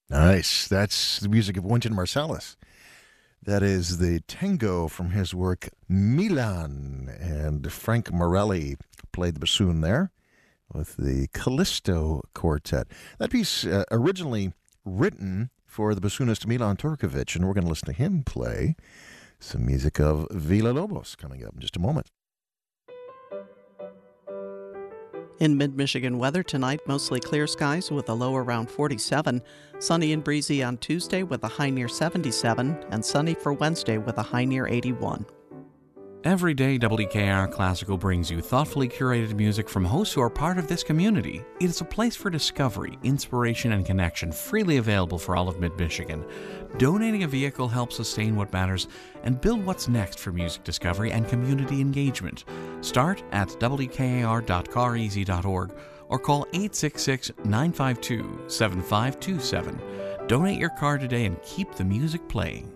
Nice. That's the music of Wynton Marsalis. That is the tango from his work Milan. And Frank Morelli played the bassoon there with the Callisto Quartet. That piece originally written for the bassoonist Milan Turkovic, and we're going to listen to him play some music of Villa-Lobos coming up in just a moment. In mid-Michigan weather tonight, mostly clear skies with a low around 47, sunny and breezy on Tuesday with a high near 77, and sunny for Wednesday with a high near 81. Every day, WKR Classical brings you thoughtfully curated music from hosts who are part of this community. It is a place for discovery, inspiration, and connection, freely available for all of mid-Michigan. Donating a vehicle helps sustain what matters and build what's next for music discovery and community engagement. Start at wkr.careasy.org or call 866-952-7527. Donate your car today and keep the music playing.